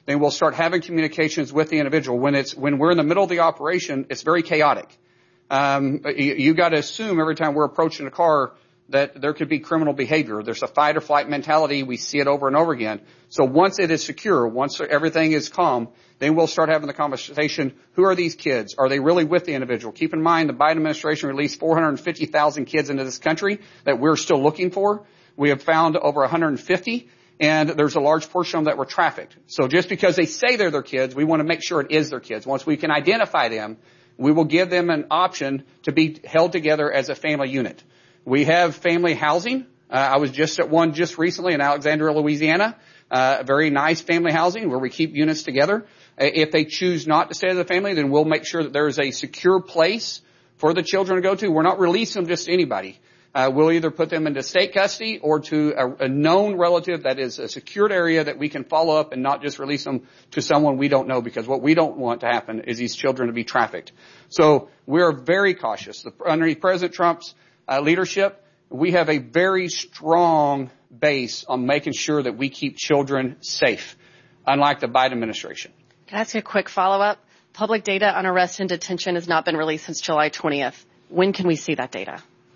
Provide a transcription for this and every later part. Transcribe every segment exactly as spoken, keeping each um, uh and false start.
then we'll start having communications with the individual. When it's, when we're in the middle of the operation, it's very chaotic. Um, you, you got to assume every time we're approaching a car that there could be criminal behavior. There's a fight or flight mentality. We see it over and over again. So once it is secure, once everything is calm, then we'll start having the conversation. Who are these kids? Are they really with the individual? Keep in mind the Biden administration released four hundred fifty thousand kids into this country that we're still looking for. We have found over one hundred fifty, and there's a large portion of them that were trafficked. So just because they say they're their kids, we want to make sure it is their kids. Once we can identify them, we will give them an option to be held together as a family unit. We have family housing. Uh, I was just at one just recently in Alexandria, Louisiana, uh, a very nice family housing where we keep units together. Uh, if they choose not to stay as a family, then we'll make sure that there is a secure place for the children to go to. We're not releasing them just to anybody. Uh, we'll either put them into state custody or to a, a known relative that is a secured area that we can follow up and not just release them to someone we don't know, because what we don't want to happen is these children to be trafficked. So we're very cautious. The, under President Trump's Uh, leadership, we have a very strong base on making sure that we keep children safe, unlike the Biden administration. Can I ask you a quick follow-up? Public data on arrest and detention has not been released since July twentieth. When can we see that data?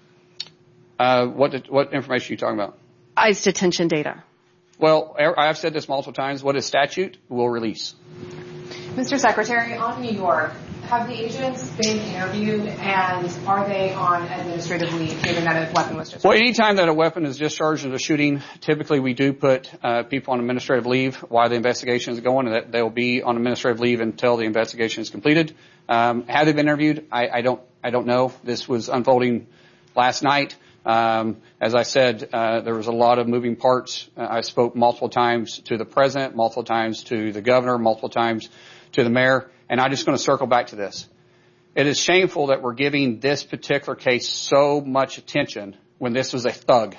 Uh, what did, what information are you talking about? ICE detention data. Well, I've said this multiple times. What is statute, we'll release. Mister Secretary, on New York, have the agents been interviewed, and are they on administrative leave, given that a weapon was discharged? Well, any time that a weapon is discharged in a shooting, typically we do put uh, people on administrative leave while the investigation is going, and that they'll be on administrative leave until the investigation is completed. Um, have they been interviewed? I, I don't. I don't know. This was unfolding last night. Um, as I said, uh, there was a lot of moving parts. Uh, I spoke multiple times to the president, multiple times to the governor, multiple times to the mayor. And I'm just going to circle back to this. It is shameful that we're giving this particular case so much attention when this was a thug,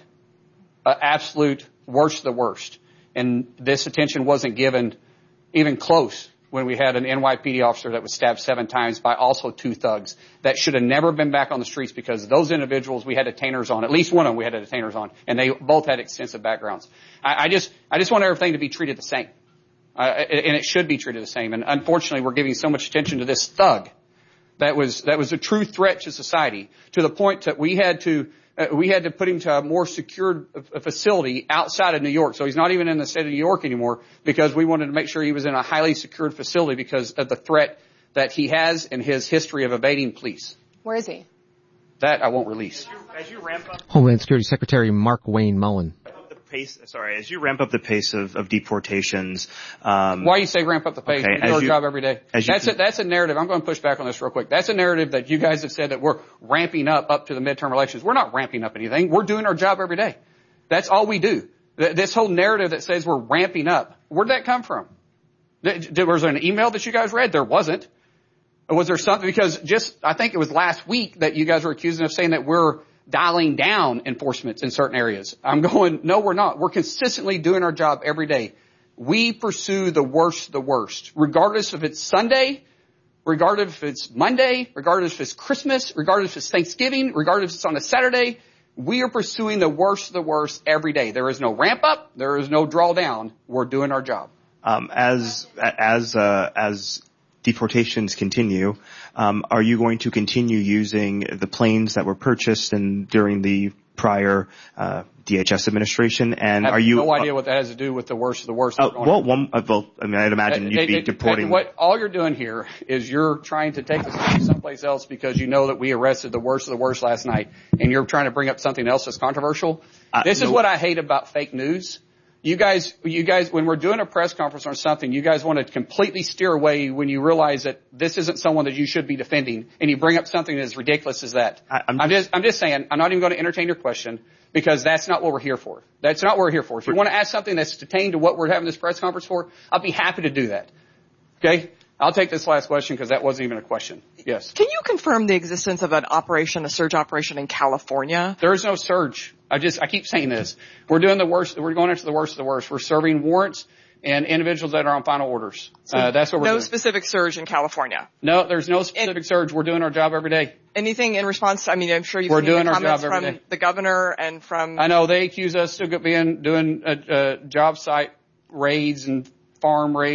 an absolute worst of the worst. And this attention wasn't given even close when we had an N Y P D officer that was stabbed seven times by also two thugs that should have never been back on the streets, because those individuals we had detainers on, at least one of them we had detainers on, and they both had extensive backgrounds. I, I just, I just want everything to be treated the same. Uh, and it should be treated the same. And unfortunately, we're giving so much attention to this thug that was that was a true threat to society, to the point that we had to uh, we had to put him to a more secured uh, facility outside of New York. So he's not even in the state of New York anymore, because we wanted to make sure he was in a highly secured facility because of the threat that he has and his history of evading police. Where is he? That I won't release. As you, as you ramp up Homeland Security Secretary Mark Wayne Mullen. Pace, sorry, as you ramp up the pace of, of deportations. Um, Why you say ramp up the pace? Okay, we do our you, job every day. That's can, a, that's a narrative. I'm going to push back on this real quick. That's a narrative that you guys have said that we're ramping up up to the midterm elections. We're not ramping up anything. We're doing our job every day. That's all we do. This whole narrative that says we're ramping up, where'd that come from? Was there an email that you guys read? There wasn't. Was there something? Because just, I think it was last week that you guys were accusing of saying that we're dialing down enforcement in certain areas. I'm going, no, we're not. We're consistently doing our job every day. We pursue the worst, the worst, regardless if it's Sunday, regardless if it's Monday, regardless if it's Christmas, regardless if it's Thanksgiving, regardless if it's on a Saturday. We are pursuing the worst, the worst every day. There is no ramp up. There is no drawdown. We're doing our job. Um, as, as, uh, as deportations continue, um, are you going to continue using the planes that were purchased and during the prior uh, D H S administration? And I have are you no idea what that has to do with the worst of the worst? Uh, well, one, uh, well, I mean, I'd imagine you'd be it, it, deporting. What all you're doing here is you're trying to take this to someplace else because you know that we arrested the worst of the worst last night, and you're trying to bring up something else that's controversial. Uh, this is no, what I hate about fake news. You guys, you guys, when we're doing a press conference or something, you guys want to completely steer away when you realize that this isn't someone that you should be defending, and you bring up something as ridiculous as that. I, I'm, I'm just, I'm just saying, I'm not even going to entertain your question because that's not what we're here for. That's not what we're here for. If you want to ask something that's detained to what we're having this press conference for, I'll be happy to do that. Okay? I'll take this last question because that wasn't even a question. Yes. Can you confirm the existence of an operation, a surge operation in California? There is no surge. I just, I keep saying this. We're doing the worst. We're going after the worst of the worst. We're serving warrants and individuals that are on final orders. So uh, that's what we're no doing. No specific surge in California? No, there's no specific and surge. We're doing our job every day. Anything in response? I mean, I'm sure you've we're seen doing the our comments job every from day. the governor and from... I know they accuse us of being, doing uh, uh, job site raids and farm raids.